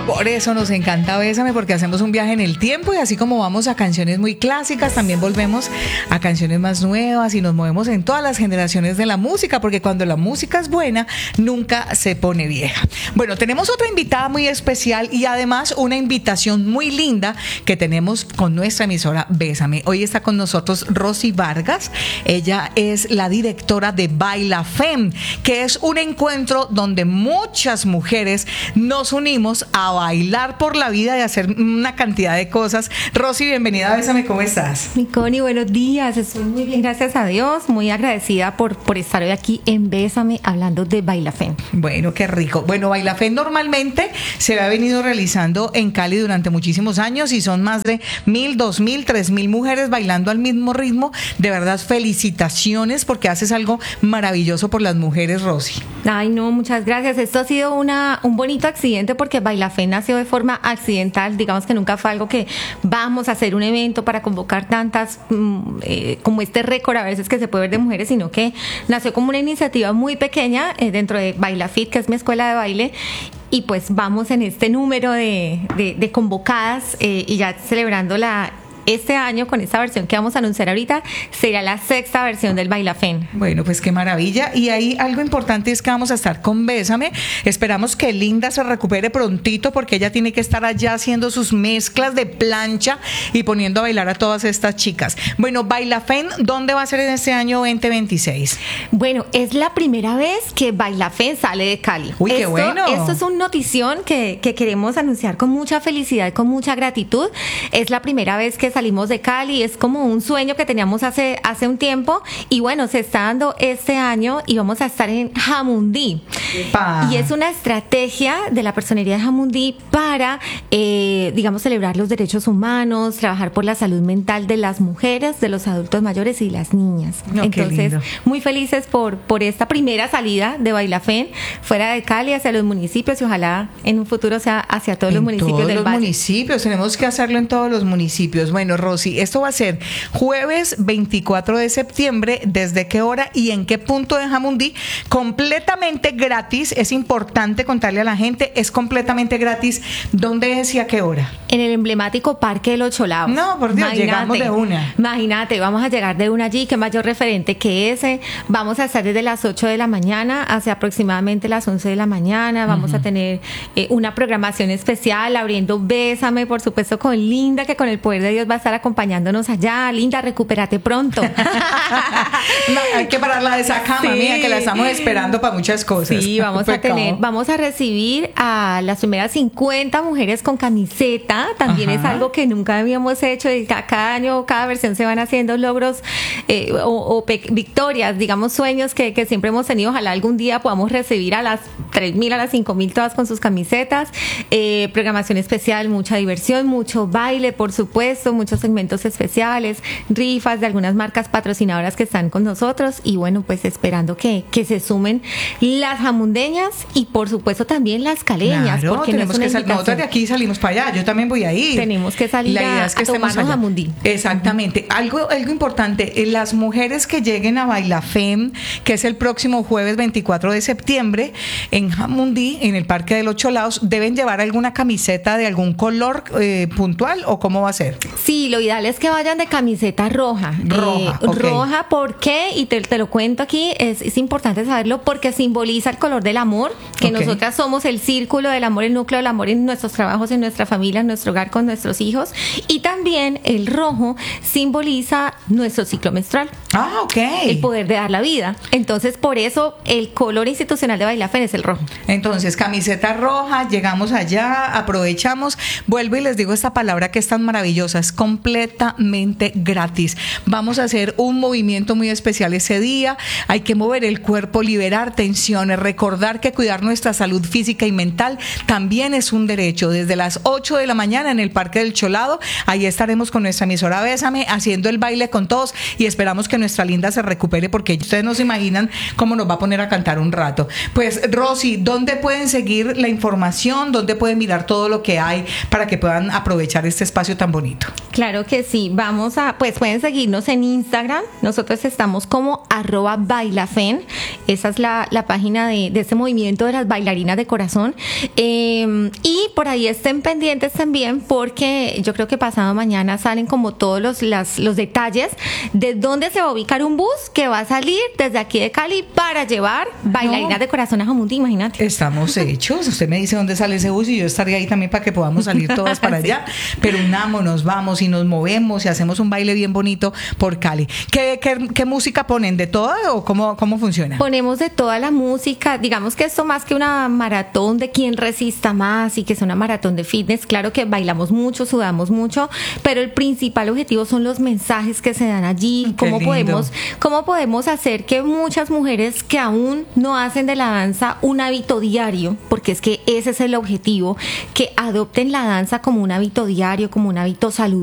Por eso nos encanta Bésame, porque hacemos un viaje en el tiempo y así como vamos a canciones muy clásicas, también volvemos a canciones más nuevas y nos movemos en todas las generaciones de la música, porque cuando la música es buena, nunca se pone vieja. Bueno, tenemos otra invitada muy especial y además una invitación muy linda que tenemos con nuestra emisora Bésame. Hoy está con nosotros Rosy Vargas. Ella es la directora de Baila Fem, que es un encuentro donde muchas mujeres nos unimos a bailar por la vida y hacer una cantidad de cosas. Rosy, bienvenida a Bésame, ¿cómo estás? Mi Connie, buenos días, estoy muy bien, gracias a Dios, muy agradecida por estar hoy aquí en Bésame hablando de Baila Fem. Bueno, qué rico. Bueno, Baila Fem normalmente se ha venido realizando en Cali durante muchísimos años y son más de 1,000, 2,000, 3,000 mujeres bailando al mismo ritmo. De verdad, felicitaciones porque haces algo maravilloso por las mujeres, Rosy. Ay, no, muchas gracias. Esto ha sido un bonito accidente porque Baila Fem nació de forma accidental. Digamos que nunca fue algo que vamos a hacer un evento para convocar tantas, como este récord a veces que se puede ver de mujeres, sino que nació como una iniciativa muy pequeña dentro de Baila Fit, que es mi escuela de baile. Y pues vamos en este número de convocadas y ya celebrando este año con esta versión que vamos a anunciar ahorita, será la 6ª versión del Baila Fem. Bueno, pues qué maravilla. Y ahí algo importante es que vamos a estar con Bésame. Esperamos que Linda se recupere prontito porque ella tiene que estar allá haciendo sus mezclas de plancha y poniendo a bailar a todas estas chicas. Bueno, Baila Fem, ¿dónde va a ser en este año 2026? Bueno, es la primera vez que Baila Fem sale de Cali. Uy, qué bueno. Esto es una notición que queremos anunciar con mucha felicidad, con mucha gratitud. Es la primera vez que salimos de Cali, es como un sueño que teníamos hace un tiempo y bueno, se está dando este año y vamos a estar en Jamundí. Y es una estrategia de la personería de Jamundí para, digamos, celebrar los derechos humanos, trabajar por la salud mental de las mujeres, de los adultos mayores y las niñas. No, entonces, muy felices por esta primera salida de Baila Fem fuera de Cali hacia los municipios y ojalá en un futuro sea hacia todos los municipios del valle. Municipios, tenemos que hacerlo en todos los municipios. Bueno, Rosy, esto va a ser jueves 24 de septiembre. ¿Desde qué hora y en qué punto de Jamundí? Completamente gratis. Es importante contarle a la gente, es completamente gratis. ¿Dónde es y a qué hora? En el emblemático Parque de los Cholados. No, por Dios, llegamos de una. Imagínate, vamos a llegar de una allí, qué mayor referente que ese. Vamos a estar desde las 8 de la mañana hacia aproximadamente las 11 de la mañana. Vamos a tener una programación especial, abriendo Bésame, por supuesto, con Linda, que con el poder de Dios va a estar acompañándonos allá. Linda, recupérate pronto. No, hay que pararla de esa cama, sí, mía, que la estamos esperando para muchas cosas. Sí, vamos a recibir a las primeras 50 mujeres con camiseta. También es algo que nunca habíamos hecho y cada año, cada versión se van haciendo logros o victorias, digamos, sueños que siempre hemos tenido. Ojalá algún día podamos recibir a las 3,000, a las 5,000 todas con sus camisetas. Programación especial, mucha diversión, mucho baile, por supuesto, muchos segmentos especiales, rifas de algunas marcas patrocinadoras que están con nosotros y bueno, pues esperando que se sumen las jamundeñas y por supuesto también las caleñas. Claro, porque tenemos que salir. Nosotros de aquí salimos para allá, yo también voy a ir. Tenemos que salir. La idea es que estemos allá. Jamundí. Exactamente. Algo importante, las mujeres que lleguen a Baila Fem, que es el próximo jueves 24 de septiembre en Jamundí, en el Parque de los Cholados, ¿deben llevar alguna camiseta de algún color puntual o cómo va a ser? Sí, lo ideal es que vayan de camiseta roja. Roja, ¿por qué? Y te lo cuento aquí, es importante saberlo porque simboliza el color del amor, que nosotras somos el círculo del amor, el núcleo del amor en nuestros trabajos, en nuestra familia, en nuestro hogar, con nuestros hijos. Y también el rojo simboliza nuestro ciclo menstrual. Ah, ok. El poder de dar la vida. Entonces, por eso el color institucional de Baila Fem es el rojo. Entonces, camiseta roja, llegamos allá, aprovechamos. Vuelvo y les digo esta palabra que es tan maravillosa, es completamente gratis. Vamos a hacer un movimiento muy especial ese día. Hay que mover el cuerpo, liberar tensiones, recordar que cuidar nuestra salud física y mental también es un derecho. Desde las 8 de la mañana en el Parque del Cholado, ahí estaremos con nuestra emisora Bésame haciendo el baile con todos y esperamos que nuestra Linda se recupere porque ustedes no se imaginan cómo nos va a poner a cantar un rato. Pues Rosy, ¿dónde pueden seguir la información? ¿Dónde pueden mirar todo lo que hay para que puedan aprovechar este espacio tan bonito? Claro que sí, pues pueden seguirnos en Instagram, nosotros estamos como @bailafen, esa es la página de este movimiento de las bailarinas de corazón, y por ahí estén pendientes también porque yo creo que pasado mañana salen como todos los detalles de dónde se va a ubicar un bus que va a salir desde aquí de Cali para llevar bailarinas de corazón a Jamundí, imagínate. Estamos hechos, usted me dice dónde sale ese bus y yo estaré ahí también para que podamos salir todas para allá, pero unámonos, vamos y nos movemos y hacemos un baile bien bonito por Cali. ¿Qué música ponen? ¿De toda o cómo funciona? Ponemos de toda la música, digamos que esto más que una maratón de quién resista más y que es una maratón de fitness, claro que bailamos mucho, sudamos mucho, pero el principal objetivo son los mensajes que se dan allí, cómo podemos hacer que muchas mujeres que aún no hacen de la danza un hábito diario, porque es que ese es el objetivo, que adopten la danza como un hábito diario, como un hábito saludable,